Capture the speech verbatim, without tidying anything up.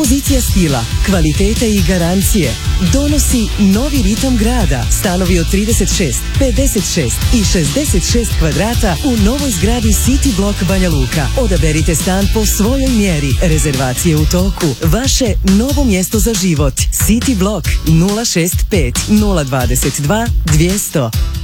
Kompozicija stila, kvaliteta i garancije donosi novi ritam grada. Stanovi od trideset šest, pedeset šest i šezdeset šest kvadrata u novoj zgradi City Block Banja Luka. Odaberite stan po svojoj mjeri. Rezervacije u toku. Vaše novo mjesto za život. City Block nula šest pet nula dvadeset dva dvjesto.